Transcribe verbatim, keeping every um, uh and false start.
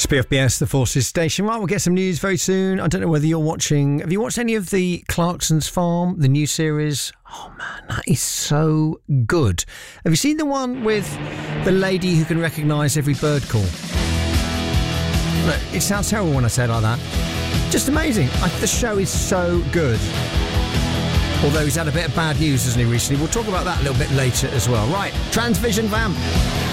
It's P F B S, the Forces Station. Right, we'll get some news very soon. I don't know whether you're watching... Have you watched any of the Clarkson's Farm, the new series? Oh, man, that is so good. Have you seen the one with the lady who can recognise every bird call? Look, it sounds terrible when I say it like that. Just amazing. I, the show is so good. Although he's had a bit of bad news, hasn't he, recently? We'll talk about that a little bit later as well. Right, Transvision Vamp.